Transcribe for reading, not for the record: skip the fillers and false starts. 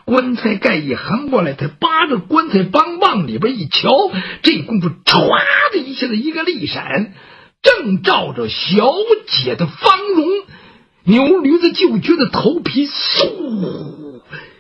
棺材盖一hand过来，他扒着棺材帮往里边一瞧，这功夫唰的一下子一个利闪，正照着小姐的芳容，牛驴子就觉得头皮嗖